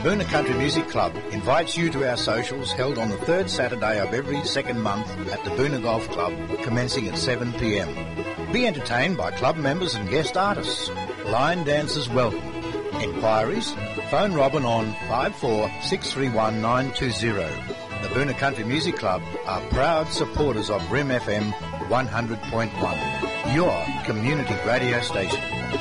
Boona Country Music Club invites you to our socials held on the third Saturday of every second month at the Boona Golf Club, commencing at 7 p.m. Be entertained by club members and guest artists. Line dancers welcome. Enquiries? Phone Robin on 54631920. The Boona Country Music Club are proud supporters of Rim FM 100.1, your community radio station.